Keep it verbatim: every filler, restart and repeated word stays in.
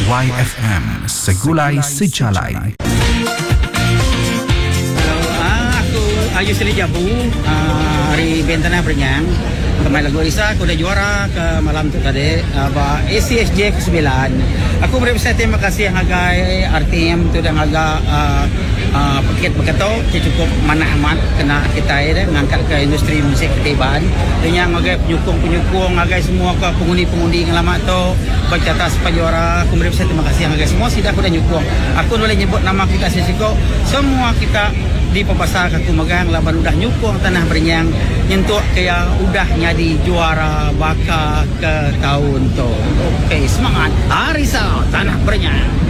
Y F M Segulai Sejalai. Hello, ah, aku Ayu Seli Jabu, ah, hari Bentana Berenyang. Kemain lagu Isa, aku dah juara ke malam tu tadi, apa A C S J ke sembilan. Aku berusaha terima kasih yang agai R T M tu dan agak uh, uh, paket berkata cukup mana amat kena kita ya mengangkat ke industri musik ketiban. Dengan agai penyukung-penyukung, agai semua ke pengundi-pengundi yang lama tu baca atas juara. Aku berusaha terima kasih yang agai semua sudah aku dah nyukung. Aku boleh nyebut nama kita sesiko. Semua kita di pembasar aku megang laban udah nyukung Tanah Berenyang nyentuh kaya udah nyadi juara baka ke tahun tu. Okey, semangat Arisa Tanah Berenyang.